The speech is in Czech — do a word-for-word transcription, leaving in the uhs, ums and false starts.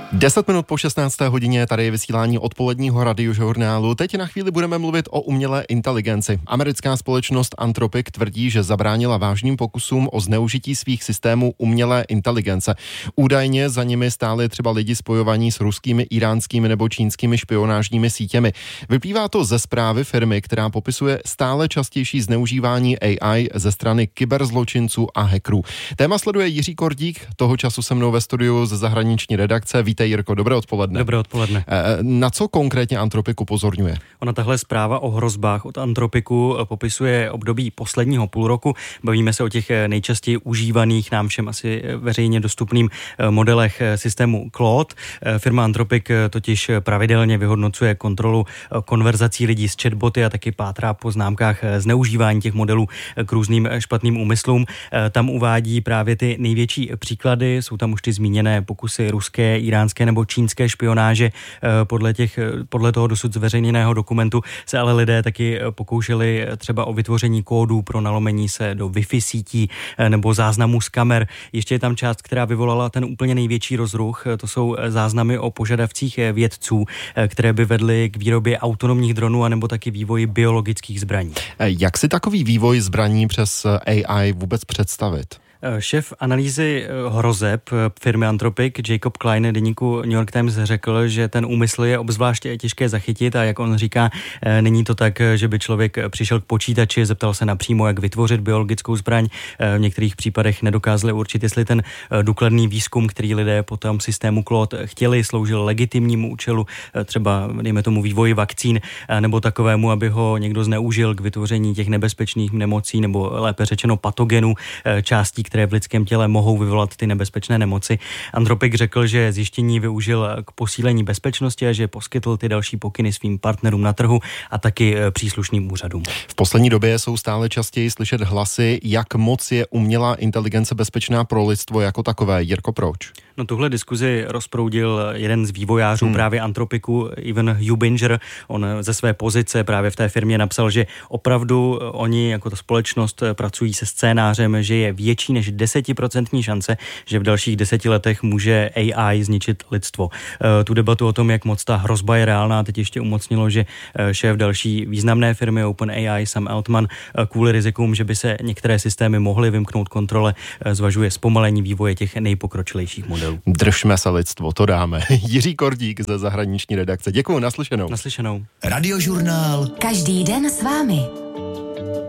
Deset minut po šestnácté hodině, tady je vysílání odpoledního radiožurnálu. Teď na chvíli budeme mluvit o umělé inteligenci. Americká společnost Anthropic tvrdí, že zabránila vážným pokusům o zneužití svých systémů umělé inteligence. Údajně za nimi stáli třeba lidi spojovaní s ruskými, iránskými nebo čínskými špionážními sítěmi. Vyplývá to ze zprávy firmy, která popisuje stále častější zneužívání A I ze strany kyberzločinců a hackerů. Téma sleduje Jiří Kordík, toho času se mnou ve studiu ze zahraniční redakce. Vítej, Jirko, dobré odpoledne. Dobré odpoledne. Na co konkrétně Anthropic upozorňuje? Ona tahle zpráva o hrozbách od Anthropicu popisuje období posledního půl roku. Bavíme se o těch nejčastěji užívaných, nám všem asi veřejně dostupným modelech systému Claude. Firma Anthropic totiž pravidelně vyhodnocuje kontrolu konverzací lidí s chatboty a taky pátrá po známkách zneužívání těch modelů k různým špatným úmyslům. Tam uvádí právě ty největší příklady, jsou tam už ty zmíněné pokusy ruské, iránské nebo čínské špionáže. Podle, těch, podle toho dosud zveřejněného dokumentu se ale lidé taky pokoušeli třeba o vytvoření kódů pro nalomení se do Wi-Fi sítí nebo záznamů z kamer. Ještě je tam část, která vyvolala ten úplně největší rozruch. To jsou záznamy o požadavcích vědců, které by vedly k výrobě autonomních dronů anebo taky vývoji biologických zbraní. Jak si takový vývoj zbraní přes A I vůbec představit? Šéf analýzy hrozeb firmy Anthropic Jacob Klein deníku New York Times řekl, že ten úmysl je obzvláště těžké zachytit a jak on říká, není to tak, že by člověk přišel k počítači, zeptal se napřímo, jak vytvořit biologickou zbraň. V některých případech nedokázali určit, jestli ten důkladný výzkum, který lidé po tom systému Claude chtěli, sloužil legitimnímu účelu, třeba dejme tomu vývoji vakcín, nebo takovému, aby ho někdo zneužil k vytvoření těch nebezpečných nemocí nebo lépe řečeno patogenů, částí, které v lidském těle mohou vyvolat ty nebezpečné nemoci. Anthropic řekl, že zjištění využil k posílení bezpečnosti a že poskytl ty další pokyny svým partnerům na trhu a taky příslušným úřadům. V poslední době jsou stále častěji slyšet hlasy, jak moc je umělá inteligence bezpečná pro lidstvo jako takové. Jirko, proč? No, tuhle diskuzi rozproudil jeden z vývojářů hmm. právě Anthropicu, Ivan Hubinger. On ze své pozice právě v té firmě napsal, že opravdu oni jako ta společnost pracují se scénářem, že je větší než desetiprocentní šance, že v dalších deseti letech může A I zničit lidstvo. Tu debatu o tom, jak moc ta hrozba je reálná, teď ještě umocnilo, že šéf další významné firmy OpenAI Sam Altman kvůli rizikům, že by se některé systémy mohly vymknout kontrole, zvažuje zpomalení vývoje těch nejpokročilejších modelů. Držme se lidstvo, to dáme. Jiří Kordík ze zahraniční redakce. Děkuju, naslyšenou. Naslyšenou. Radiožurnál. Každý den s vámi.